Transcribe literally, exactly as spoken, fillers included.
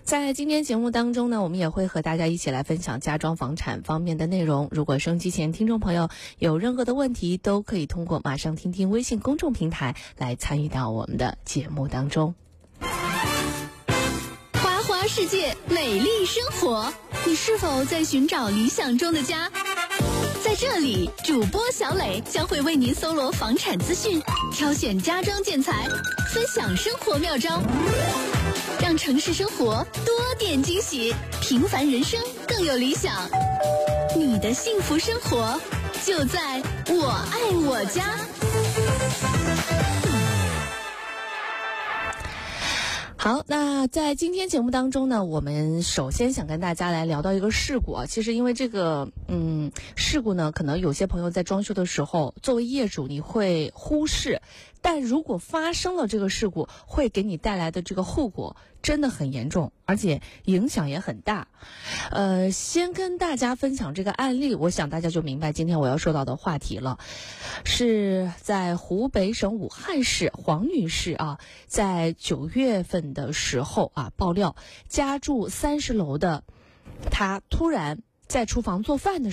在今天节目当中呢，我们也会和大家一起来分享家装房产方面的内容。如果收音机前听众朋友有任何的问题，都可以通过马上听听微信公众平台来参与到我们的节目当中。 花花世界，美丽生活，你是否在寻找理想中的家？在这里，主播小磊将会为您搜罗房产资讯，挑选家装建材，分享生活妙招，让城市生活多点惊喜，平凡人生更有理想。你的幸福生活就在我爱我家。 好，那在今天节目当中呢，我们首先想跟大家来聊到一个事故啊。其实因为这个嗯事故呢，可能有些朋友在装修的时候，作为业主你会忽视，但如果发生了这个事故，会给你带来的这个后果真的很严重，而且影响也很大。呃，先跟大家分享这个案例，我想大家就明白今天我要说到的话题了。是在湖北省武汉市黄女士啊，在九月份的时候啊，爆料家住三十楼的她突然在厨房做饭的时候